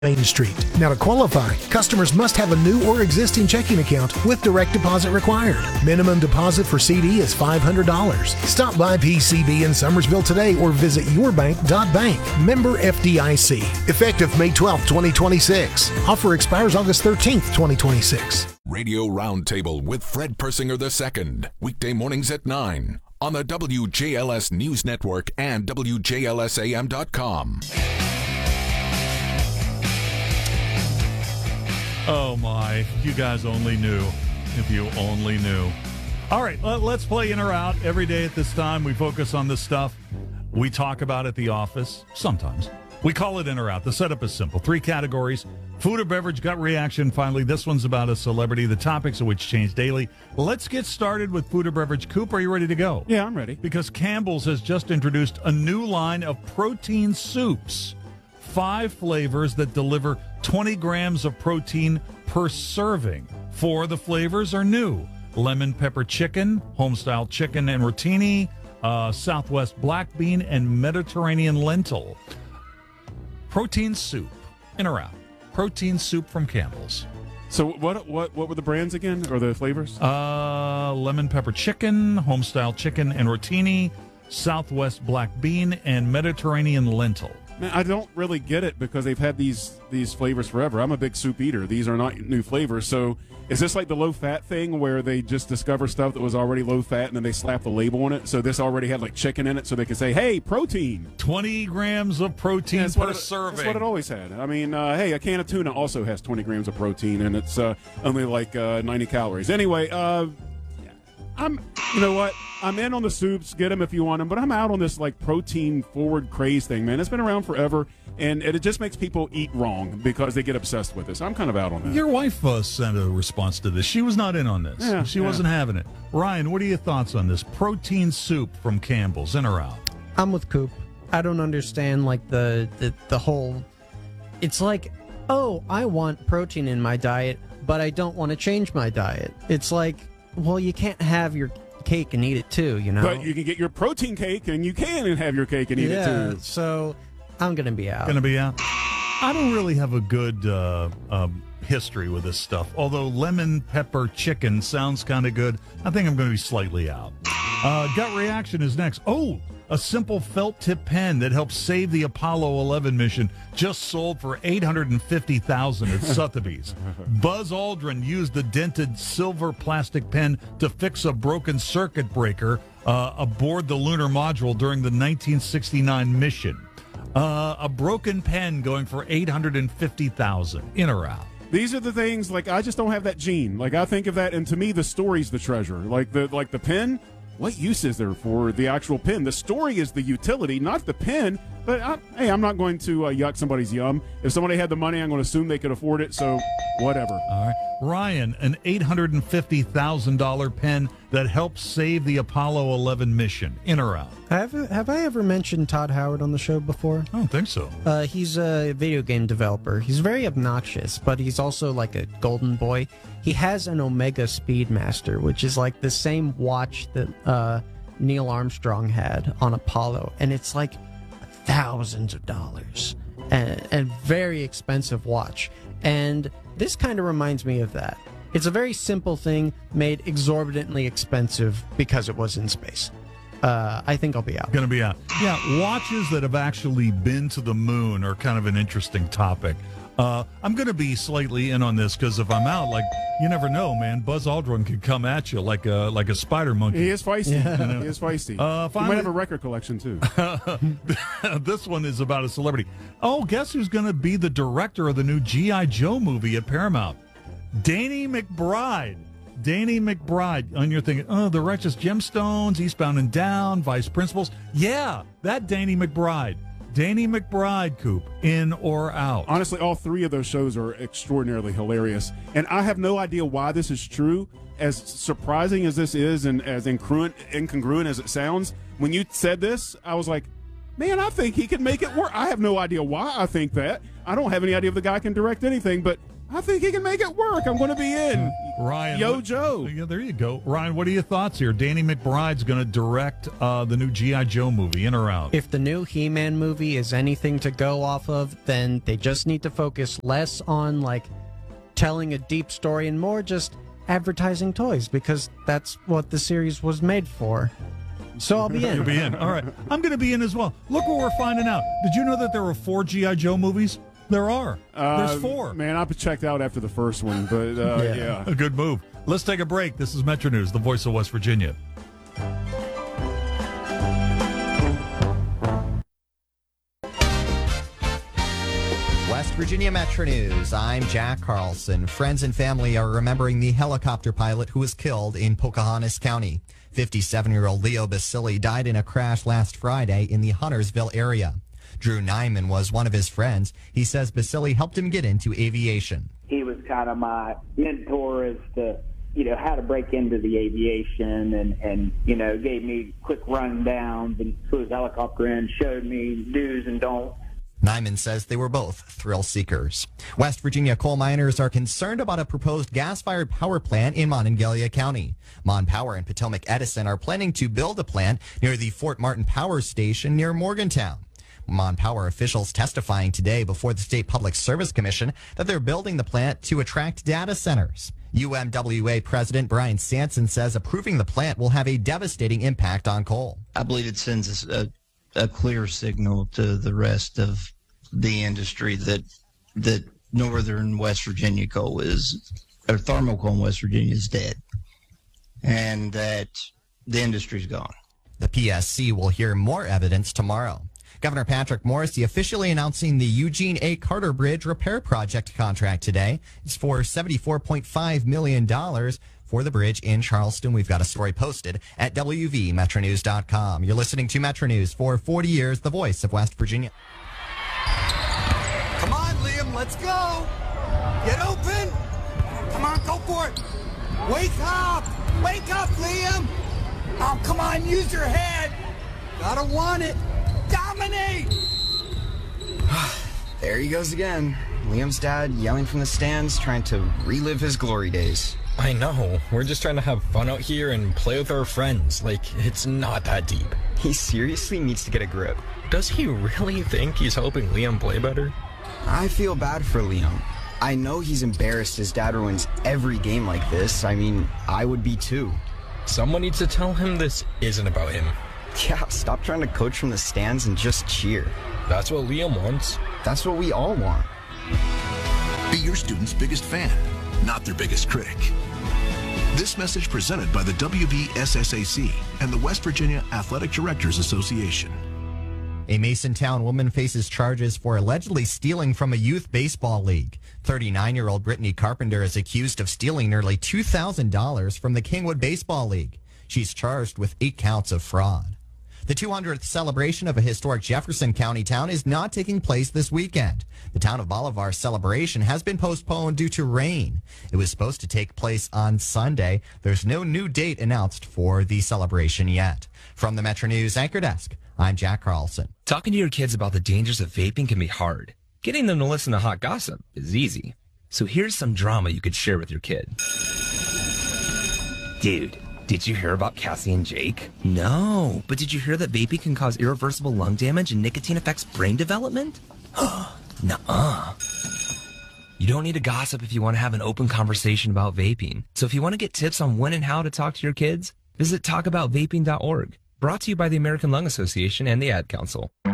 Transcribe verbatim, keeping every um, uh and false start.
Main Street. Now, to qualify, customers must have a new or existing checking account with direct deposit required. Minimum deposit for C D is five hundred dollars. Stop by P C B in Summersville today or visit your bank dot bank. Member F D I C. Effective May twelfth, twenty twenty-six. Offer expires August thirteenth, twenty twenty-six. Radio Roundtable with Fred Persinger the second. Weekday mornings at nine on the W J L S News Network and W J L S A M dot com. Oh, my. You guys only knew. If you only knew. All right, let's play in or out. Every day at this time, we focus on this stuff we talk about at the office. Sometimes. We call it in or out. The setup is simple. Three categories. Food or beverage, gut reaction. Finally, this one's about a celebrity, the topics of which change daily. Let's get started with food or beverage. Coop, are you ready to go? Yeah, I'm ready. Because Campbell's has just introduced a new line of protein soups. Five flavors that deliver twenty grams of protein per serving. Four of the flavors are new. Lemon pepper chicken, homestyle chicken and rotini, uh, Southwest black bean, and Mediterranean lentil. Protein soup. In or out. Protein soup from Campbell's. So what what what were the brands again, or the flavors? Uh, lemon pepper chicken, homestyle chicken and rotini, Southwest black bean, and Mediterranean lentil. Man, I don't really get it because they've had these these flavors forever. I'm a big soup eater. These are not new flavors. So is this like the low-fat thing where they just discover stuff that was already low-fat and then they slap the label on it? So this already had like chicken in it so they can say, hey, protein. twenty grams of protein yeah, per it, serving. That's what it always had. I mean, uh, hey, a can of tuna also has twenty grams of protein and it's uh, only like uh, ninety calories. Anyway, uh, I'm, you know what? I'm in on the soups. Get them if you want them, but I'm out on this like protein forward craze thing, man. It's been around forever, and it just makes people eat wrong because they get obsessed with this. I'm kind of out on that. Your wife uh, sent a response to this. She was not in on this. Yeah, she yeah. wasn't having it. Ryan, what are your thoughts on this protein soup from Campbell's? In or out? I'm with Coop. I don't understand like the the, the whole. It's like, oh, I want protein in my diet, but I don't want to change my diet. It's like, well, you can't have your cake and eat it too, you know. But you can get your protein cake, and you can have your cake and eat yeah, it too. So I'm gonna be out. Gonna be out. I don't really have a good uh, um, history with this stuff. Although lemon pepper chicken sounds kind of good, I think I'm going to be slightly out. Uh, gut reaction is next. Oh, a simple felt tip pen that helps save the Apollo eleven mission just sold for eight hundred fifty thousand dollars at Sotheby's. Buzz Aldrin used the dented silver plastic pen to fix a broken circuit breaker uh, aboard the lunar module during the nineteen sixty-nine mission. Uh, a broken pen going for eight hundred fifty thousand dollars. In or out? These are the things, like, I just don't have that gene. Like, I think of that, and to me, the story's the treasure. Like, the like the pen, what use is there for the actual pen? The story is the utility, not the pen. But, I, hey, I'm not going to uh, yuck somebody's yum. If somebody had the money, I'm going to assume they could afford it, so whatever. All right. Ryan, an eight hundred fifty thousand dollars pen that helps save the Apollo eleven mission. In or out? Have, have I ever mentioned Todd Howard on the show before? I don't think so. Uh, he's a video game developer. He's very obnoxious, but he's also like a golden boy. He has an Omega Speedmaster, which is like the same watch that uh, Neil Armstrong had on Apollo, and it's like thousands of dollars and a very expensive watch. And this kind of reminds me of that. It's a very simple thing made exorbitantly expensive because it was in space. Uh, I think I'll be out. Going to be out. Yeah, watches that have actually been to the moon are kind of an interesting topic. Uh, I'm going to be slightly in on this because if I'm out, like, you never know, man. Buzz Aldrin could come at you like a like a spider monkey. He is feisty. Yeah. You know? He is feisty. Uh, he might have a record collection, too. This one is about a celebrity. Oh, guess who's going to be the director of the new G I. Joe movie at Paramount? Danny McBride. Danny McBride. And you're thinking, oh, The Righteous Gemstones, Eastbound and Down, Vice Principals. Yeah, that Danny McBride. Danny McBride, Coop, in or out? Honestly, all three of those shows are extraordinarily hilarious. And I have no idea why this is true. As surprising as this is and as incongruent, incongruent as it sounds, when you said this, I was like, man, I think he can make it work. I have no idea why I think that. I don't have any idea if the guy can direct anything, but I think he can make it work. I'm going to be in. Ryan, Yo, what- Joe. Yeah, there you go. Ryan, what are your thoughts here? Danny McBride's going to direct uh, the new G I. Joe movie, in or out? If the new He-Man movie is anything to go off of, then they just need to focus less on, like, telling a deep story and more just advertising toys, because that's what the series was made for. So I'll be in. You'll be in. All right. I'm going to be in as well. Look what we're finding out. Did you know that there were four G I. Joe movies? There are. Uh, There's four. Man, I've checked out after the first one, but uh, Yeah. yeah. A good move. Let's take a break. This is Metro News, the voice of West Virginia. West Virginia Metro News. I'm Jack Carlson. Friends and family are remembering the helicopter pilot who was killed in Pocahontas County. fifty-seven-year-old Leo Basili died in a crash last Friday in the Huntersville area. Drew Nyman was one of his friends. He says Basili helped him get into aviation. He was kind of my mentor as to, you know, how to break into the aviation and, and you know, gave me quick rundowns and flew his helicopter in, showed me do's and don'ts. Nyman says they were both thrill seekers. West Virginia coal miners are concerned about a proposed gas-fired power plant in Monongalia County. Mon Power and Potomac Edison are planning to build a plant near the Fort Martin Power Station near Morgantown. Mon Power officials testifying today before the State Public Service Commission that they're building the plant to attract data centers. U M W A President Brian Sanson says approving the plant will have a devastating impact on coal. I believe it sends us a, a clear signal to the rest of the industry that that northern West Virginia coal is, or thermal coal in West Virginia is dead, and that the industry's gone. The P S C will hear more evidence tomorrow. Governor Patrick Morrisey officially announcing the Eugene A. Carter Bridge repair project contract today. It's for seventy-four point five million dollars for the bridge in Charleston. We've got a story posted at W V Metro News dot com. You're listening to Metro News for forty years, the voice of West Virginia. Come on, Liam, let's go. Get open. Come on, go for it. Wake up. Wake up, Liam. Oh, come on, use your head. Gotta want it. Dominate. There he goes again. Liam's dad yelling from the stands, trying to relive his glory days. I know. We're just trying to have fun out here and play with our friends. Like, it's not that deep. He seriously needs to get a grip. Does he really think he's helping Liam play better? I feel bad for Liam. I know he's embarrassed his dad ruins every game like this. I mean, I would be too. Someone needs to tell him this isn't about him. Yeah, stop trying to coach from the stands and just cheer. That's what Liam wants. That's what we all want. Be your student's biggest fan, not their biggest critic. This message presented by the W V S S A C and the West Virginia Athletic Directors Association. A Masontown woman faces charges for allegedly stealing from a youth baseball league. thirty-nine-year-old Brittany Carpenter is accused of stealing nearly two thousand dollars from the Kingwood Baseball League. She's charged with eight counts of fraud. The two hundredth celebration of a historic Jefferson County town is not taking place this weekend. The Town of Bolivar celebration has been postponed due to rain. It was supposed to take place on Sunday. There's no new date announced for the celebration yet. From the Metro News Anchor Desk, I'm Jack Carlson. Talking to your kids about the dangers of vaping can be hard. Getting them to listen to hot gossip is easy. So here's some drama you could share with your kid. Dude, did you hear about Cassie and Jake? No, but did you hear that vaping can cause irreversible lung damage and nicotine affects brain development? Nuh-uh. You don't need to gossip if you want to have an open conversation about vaping. So if you want to get tips on when and how to talk to your kids, visit talk about vaping dot org. Brought to you by the American Lung Association and the Ad Council.